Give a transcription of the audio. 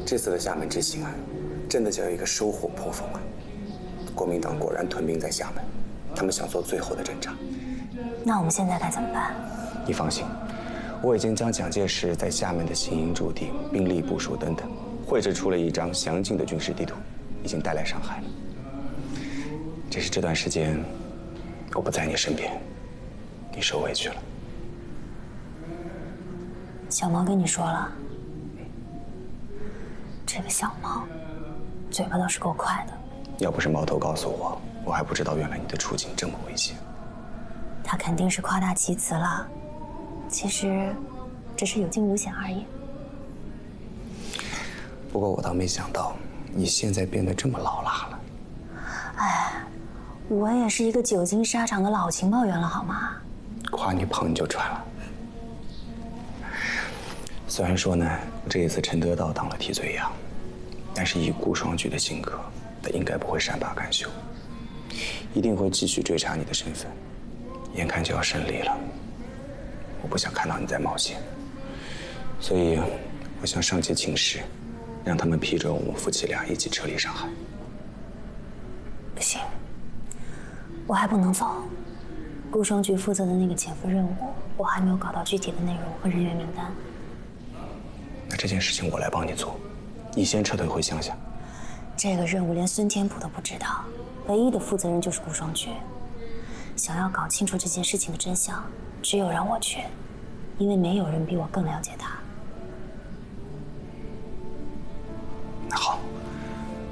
这次的厦门之行啊，真的叫一个收获颇丰啊！国民党果然屯兵在厦门，他们想做最后的阵仗。 那我们现在该怎么办？ 你放心，我已经将蒋介石在厦门的行营驻地、兵力部署等等，绘制出了一张详尽的军事地图，已经带来上海了。只是这段时间我不在你身边，你受委屈了。 小毛跟你说了，这个小毛嘴巴倒是够快的。 要不是毛头告诉我，我还不知道原来你的处境这么危险。 他肯定是夸大其词了，其实只是有惊无险而已。 不过我倒没想到你现在变得这么老辣了。 哎，我也是一个久经沙场的老情报员了，好吗？ 夸你胖你就穿了。虽然说呢，这一次陈德道当了替罪羊，但是以顾双举的性格，他应该不会善罢甘休，一定会继续追查你的身份。眼看就要胜利了，我不想看到你在冒险，所以我向上级请示，让他们批准我们夫妻俩一起撤离上海。 不行，我还不能走。顾双举负责的那个潜伏任务，我还没有搞到具体的内容和人员名单。 那这件事情我来帮你做，你先撤退回乡下。 这个任务连孙天普都不知道，唯一的负责人就是顾双举。想要搞清楚这件事情的真相，只有让我去，因为没有人比我更了解他。